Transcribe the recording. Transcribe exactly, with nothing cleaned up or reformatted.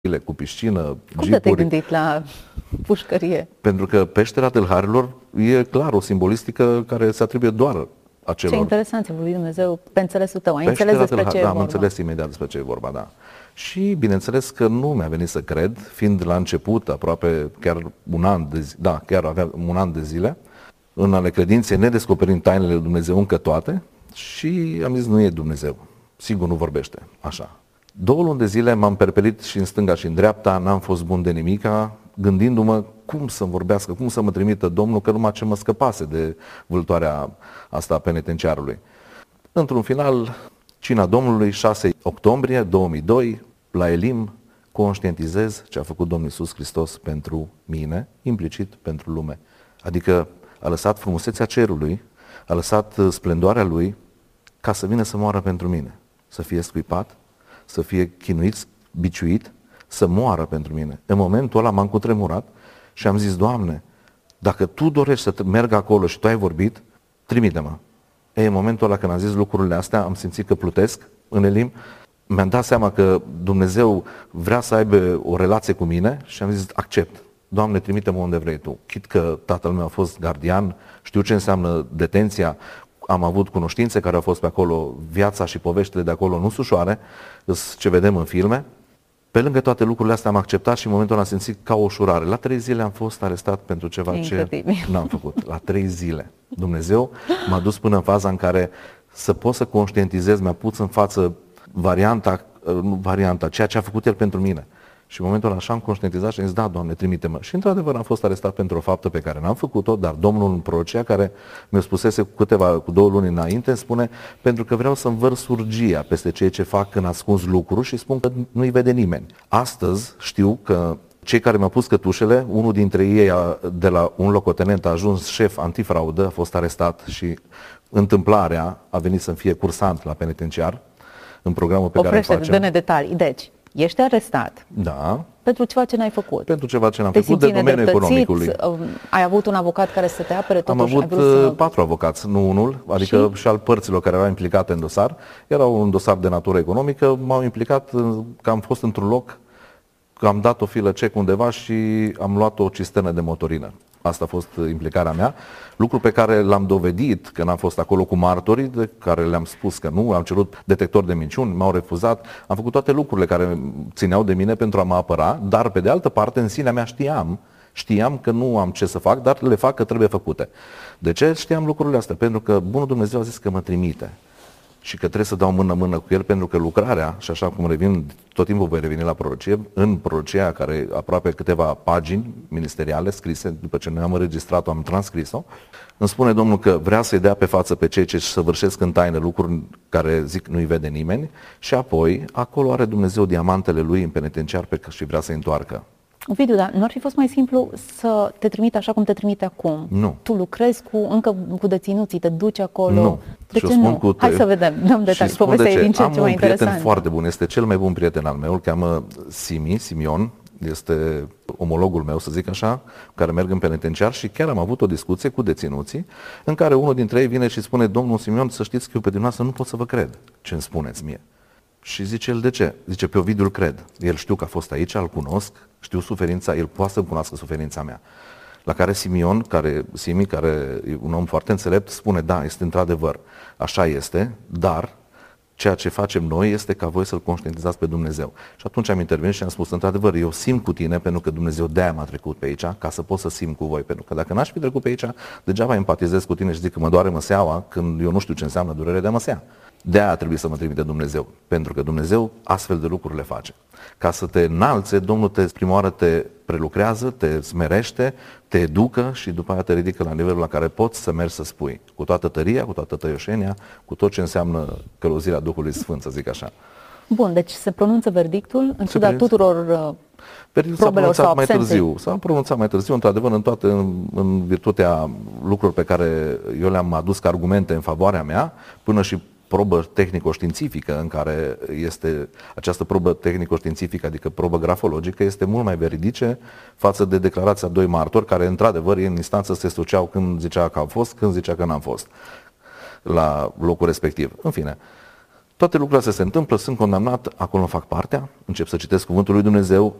cu piscină, Cum te-ai gândit la pușcărie? Pentru că peștera tâlharilor e clar o simbolistică care se atribuie doar acelor. Ce interesant, ți-a vorbit Dumnezeu pe înțelesul tău. Ai înțeles despre tâlhar, ce e da, vorba? am înțeles imediat despre ce e vorba, da. Și bineînțeles că nu mi-a venit să cred, fiind la început, aproape chiar un an de zi, da, chiar avea un an de zile, în ale credinței, nedescoperind tainele lui Dumnezeu încă toate, și am zis, nu e Dumnezeu, sigur nu vorbește, așa. Două luni de zile m-am perpelit și în stânga și în dreapta, n-am fost bun de nimica, gândindu-mă cum să-mi vorbească, cum să mă trimită Domnul, că numai ce mă scăpase de vâltoarea asta a penitenciarului. Într-un final, cina Domnului, șase octombrie două mii doi, la Elim, conștientizez ce a făcut Domnul Iisus Hristos pentru mine, implicit pentru lume. Adică a lăsat frumusețea cerului, a lăsat splendoarea Lui ca să vină să moară pentru mine, să fie scuipat, să fie chinuit, biciuit, să moară pentru mine. În momentul ăla m-am cutremurat și am zis, Doamne, dacă Tu dorești să merg acolo și Tu ai vorbit, trimite-mă. Ei, în momentul ăla când am zis lucrurile astea, am simțit că plutesc în Elim, mi-am dat seama că Dumnezeu vrea să aibă o relație cu mine și am zis, accept. Doamne, trimite-mă unde vrei Tu. Chit că tatăl meu a fost gardian, știu ce înseamnă detenția, am avut cunoștințe care au fost pe acolo, viața și poveștile de acolo nu sunt ușoare, ce vedem în filme. Pe lângă toate lucrurile astea am acceptat și în momentul ăla am simțit ca o ușurare. La trei zile am fost arestat pentru ceva ce n-am făcut. La trei zile. Dumnezeu m-a dus până în faza în care să pot să conștientizez, mi-a pus în față varianta, varianta, ceea ce a făcut El pentru mine. Și în momentul ăla așa am conștientizat și am zis, da, Doamne, trimite-mă. Și într-adevăr am fost arestat pentru o faptă pe care n-am făcut-o, dar Domnul în prorocea care mi-a spusese cu câteva, cu două luni înainte, spune, pentru că vreau să învărs urgia peste ceea ce fac în ascuns lucruri și spun că nu-i vede nimeni. Astăzi știu că cei care mi-au pus cătușele, unul dintre ei a, de la un locotenent a ajuns șef antifraudă, a fost arestat și întâmplarea a venit să fie cursant la penitenciar în programul pe Oprește, care îl facem. dă-ne detalii. Deci, ești arestat. Da. Pentru ceva ce n-ai făcut. Pentru ceva ce n-am Te făcut, de domeniul economicului. Ai avut un avocat care să te apere? Am avut să... patru avocați, nu unul, adică și? și al părților care erau implicate în dosar. Era un dosar de natură economică, m-au implicat că am fost într-un loc, că am dat o filă cec undeva și am luat o cisternă de motorină. Asta a fost implicarea mea, lucru pe care l-am dovedit când am fost acolo cu martorii, de care le-am spus că nu, am cerut detector de minciuni, m-au refuzat, am făcut toate lucrurile care țineau de mine pentru a mă apăra, dar pe de altă parte în sinea mea știam, știam că nu am ce să fac, dar le fac că trebuie făcute. De ce știam lucrurile astea? Pentru că Bunul Dumnezeu a zis că mă trimite și că trebuie să dau mână-mână cu El, pentru că lucrarea, și așa cum revin, tot timpul voi reveni la prorocie, în prorocia care aproape câteva pagini ministeriale scrise, după ce noi am înregistrat-o, am transcris-o, îmi spune Domnul că vrea să-i dea pe față pe cei ce săvârșesc în taină lucruri care zic nu-i vede nimeni și apoi acolo are Dumnezeu diamantele Lui în penitenciar pe care și vrea să-i întoarcă. Ovidiu, dar nu ar fi fost mai simplu să te trimite așa cum te trimite acum? Nu. Tu lucrezi cu, încă cu deținuții, te duci acolo? Nu. De ce nu? Cu te... Hai să vedem, dăm detalii. Povestea e din ce ce mai interesant. Am un prieten foarte bun, este cel mai bun prieten al meu, îl cheamă Simi, Simion, este omologul meu, să zic așa, care merg în penitenciar și chiar am avut o discuție cu deținuții în care unul dintre ei vine și spune, domnul Simion, să știți că eu pe dumneavoastră nu pot să vă cred ce îmi spuneți mie. Și zice el, de ce? Zice, pe Ovidiu îl cred. El știu că a fost aici, îl cunosc, știu suferința, el poate să-mi cunoască suferința mea. La care Simion, care, Simi, care e un om foarte înțelept, spune, da, este într-adevăr, așa este, dar ceea ce facem noi este ca voi să-L conștientizați pe Dumnezeu. Și atunci am intervenit și am spus, într-adevăr, eu simt cu tine, pentru că Dumnezeu de-aia m-a trecut pe aici, ca să pot să simt cu voi. Pentru că dacă n-aș fi trecut pe aici, degeaba empatizez cu tine și zic că mă doare măseaua, când eu nu știu ce înseamnă durere de măsea. De-aia trebuie să mă trimite Dumnezeu, pentru că Dumnezeu astfel de lucruri le face. Ca să te înalțe, Domnul te, prima oară te prelucrează, te smerește, te educă și după aia te ridică la nivelul la care poți să mergi să spui, cu toată tăria, cu toată tăioșenia, cu tot ce înseamnă călăuzirea Duhului Sfânt, să zic așa. Bun, deci se pronunță verdictul în ciuda tuturor uh, verdictul s-a pronunțat mai târziu. S-a pronunțat mai târziu, într-adevăr, în toate, în, în virtutea lucrurilor pe care eu le-am adus ca argumente în favoarea mea, până și probă tehnico-științifică, în care este această probă tehnico-științifică, adică probă grafologică, este mult mai veridice față de declarația doi martori, care într-adevăr în instanță se suceau când zicea că am fost, când zicea că n-am fost la locul respectiv. În fine, Toate lucrurile astea se întâmplă, sunt condamnat, acolo nu fac partea, încep să citesc cuvântul lui Dumnezeu,